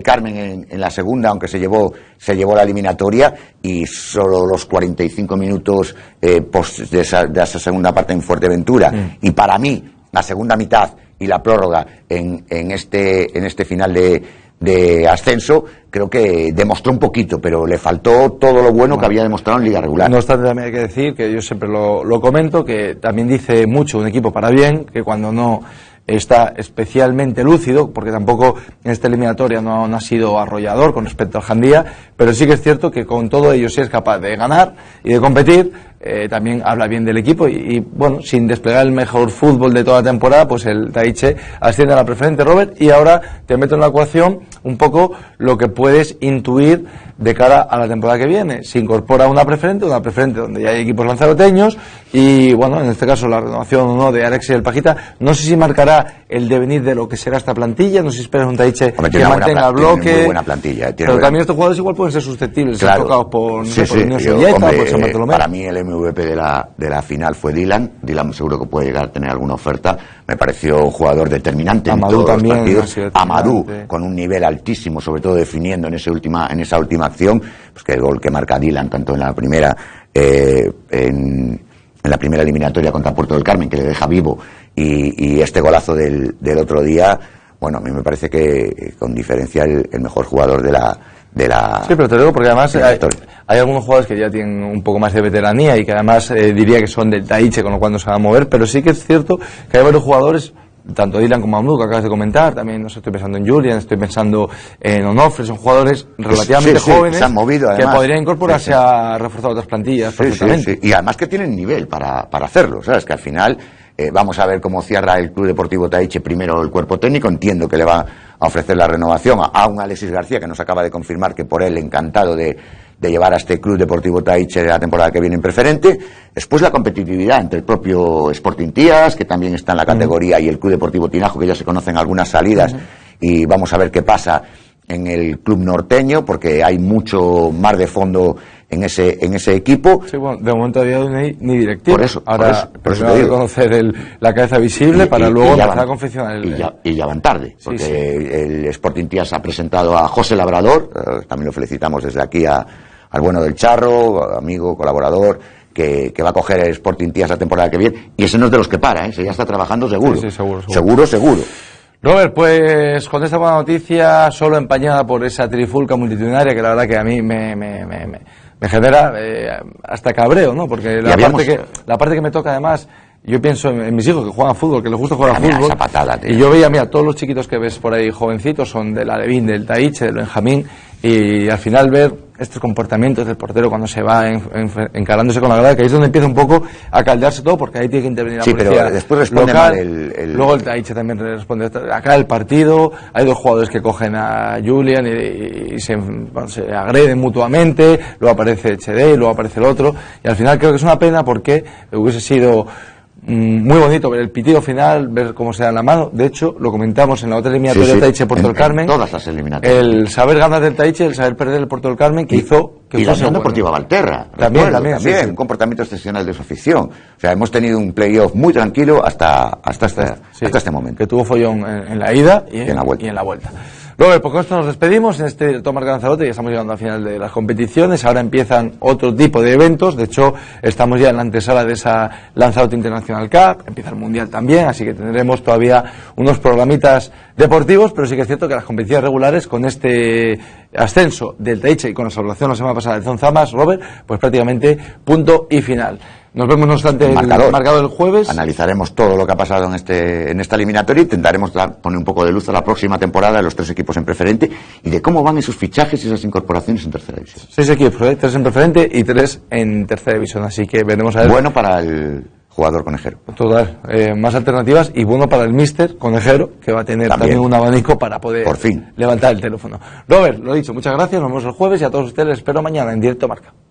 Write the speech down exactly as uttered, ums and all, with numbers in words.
Carmen en, en la segunda, aunque se llevó se llevó la eliminatoria, y solo los cuarenta y cinco minutos eh, post de, esa, de esa segunda parte en Fuerteventura. Mm. Y para mí, la segunda mitad y la prórroga en, en, este, en este final de, de ascenso, creo que demostró un poquito, pero le faltó todo lo bueno, bueno que había demostrado en Liga Regular. No obstante, también hay que decir, que yo siempre lo, lo comento, que también dice mucho un equipo para bien, que cuando no está especialmente lúcido, porque tampoco en esta eliminatoria no, no ha sido arrollador con respecto al Jandía, pero sí que es cierto que con todo ello sí es capaz de ganar y de competir. Eh, también habla bien del equipo y, y bueno, sin desplegar el mejor fútbol de toda la temporada, pues el Taiche asciende a la preferente, Robert, y ahora te meto en la ecuación un poco lo que puedes intuir de cara a la temporada que viene. Se incorpora una preferente, una preferente donde ya hay equipos lanzaroteños y bueno, en este caso la renovación o no de Alexis el Pajita. No sé si marcará el devenir de lo que será esta plantilla, no sé si esperas un Taiche Hombre, que mantenga el bloque. Tiene muy buena plantilla, pero buena... también estos jugadores igual pueden ser susceptibles, claro, ser tocados por, no sí, sé, por sí, Unión yo, Solleta, hombre, por San Bartolomé. Para mí el M V P de la, de la final fue Dylan. Dylan seguro que puede llegar a tener alguna oferta. Me pareció un jugador determinante Amadou en todos también, los partidos. Amadou, con un nivel altísimo, sobre todo definiendo en, ese última, en esa última acción, pues que el gol que marca Dylan, tanto en la primera eh, en, en la primera eliminatoria contra Puerto del Carmen, que le deja vivo, y, y este golazo del, del otro día, bueno, a mí me parece que con diferencia el, el mejor jugador de la de la sí, pero te lo digo porque además hay, hay algunos jugadores que ya tienen un poco más de veteranía y que además eh, diría que son del Taiche, con lo cual no se van a mover, pero sí que es cierto que hay varios jugadores, tanto Dylan como Amadou, que acabas de comentar, también no sé, estoy pensando en Julian, estoy pensando en Onofre, son jugadores relativamente sí, sí, jóvenes se han movido, que además podrían incorporarse sí, sí. a reforzar otras plantillas sí, perfectamente. Sí, sí. Y además que tienen nivel para, para hacerlo, ¿sabes? Que al final eh, vamos a ver cómo cierra el Club Deportivo Taiche primero el cuerpo técnico. Entiendo que le va a ofrecer la renovación a, a un Alexis García, que nos acaba de confirmar que por él encantado de, de llevar a este Club Deportivo Taiche la temporada que viene en preferente. Después la competitividad entre el propio Sporting Tías, que también está en la categoría, uh-huh. y el Club Deportivo Tinajo, que ya se conocen algunas salidas, uh-huh. y vamos a ver qué pasa en el club norteño, porque hay mucho mar de fondo en ese en ese equipo. Sí, bueno, de momento todavía no hay ni directivo. Por eso, ahora por eso, por eso te digo. conocer el, la cabeza visible y, para y, luego y empezar van, a confeccionar el... Y ya, y ya van tarde, porque sí, sí. el Sporting Tías ha presentado a José Labrador, eh, también lo felicitamos desde aquí a, al bueno del Charro, amigo, colaborador, que, que va a coger el Sporting Tías la temporada que viene, y ese no es de los que para, ¿eh? Ese ya está trabajando seguro. Sí, sí, seguro, seguro. Seguro, seguro. Robert, pues con esta buena noticia, solo empañada por esa trifulca multitudinaria que la verdad que a mí me, me, me, me, me genera eh, hasta cabreo, ¿no? Porque la habíamos... parte, que, la parte que me toca además, yo pienso en, en mis hijos que juegan a fútbol, que les gusta jugar a mira, fútbol. Esa patada, tío. Y yo veía, mira, todos los chiquitos que ves por ahí jovencitos son del Alevín, del Taiche, del Benjamín, y al final ver estos comportamientos del portero cuando se va en, en, encarándose con la grada, que ahí es donde empieza un poco a caldearse todo, porque ahí tiene que intervenir la sí, policía pero después responde local, mal el, el... luego el Taiche también responde acá el partido, hay dos jugadores que cogen a Julian y, y se, bueno, se agreden mutuamente, luego aparece H D y luego aparece el otro, y al final creo que es una pena porque hubiese sido muy bonito ver el pitido final, ver cómo se da la mano. De hecho, lo comentamos en la otra eliminatoria sí, sí. del Taiche Puerto del Carmen. Todas las eliminatorias. El saber ganar del Taiche, el saber perder el Puerto del Carmen, que y, hizo que y la Unión bueno. Deportiva Valterra. También, recuerdo, también, también sí, sí. un comportamiento excepcional de su afición. O sea, hemos tenido un playoff muy tranquilo hasta hasta, hasta, sí, hasta este momento. Que tuvo follón en, en la ida y en, y en la vuelta. Y en la vuelta. Robert, pues con esto nos despedimos en este Tomás Lanzarote, ya estamos llegando al final de las competiciones, ahora empiezan otro tipo de eventos, de hecho estamos ya en la antesala de esa Lanzarote International Cup, empieza el Mundial también, así que tendremos todavía unos programitas deportivos, pero sí que es cierto que las competiciones regulares con este ascenso del Taiche y con la salvación la semana pasada de Zonzamas, Robert, pues prácticamente punto y final. Nos vemos, no obstante, el marcador. marcador el jueves. Analizaremos todo lo que ha pasado en este en esta eliminatoria y intentaremos dar, poner un poco de luz a la próxima temporada de los tres equipos en preferente y de cómo van esos fichajes y esas incorporaciones en tercera división. Seis equipos, ¿eh? Tres en preferente y tres en tercera división, así que veremos a ver. Bueno para el jugador conejero. Total, eh, más alternativas y bueno para el míster conejero, que va a tener también, también un abanico para poder Por fin. levantar el teléfono. Robert, lo he dicho, muchas gracias, nos vemos el jueves y a todos ustedes les espero mañana en Directo Marca.